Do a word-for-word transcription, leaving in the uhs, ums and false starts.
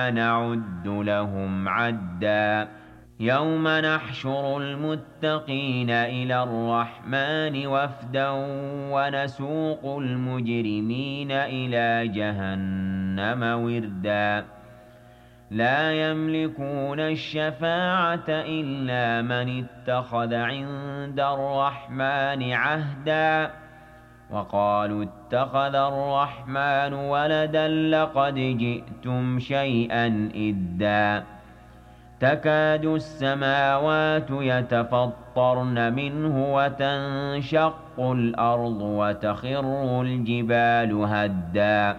نعد لهم عدا يوم نحشر المتقين إلى الرحمن وفدا ونسوق المجرمين إلى جهنم وردا لا يملكون الشفاعة إلا من اتخذ عند الرحمن عهدا وقالوا اتخذ الرحمن ولدا لقد جئتم شيئا إدا تكاد السماوات يتفطرن منه وتنشق الأرض وتخر الجبال هدا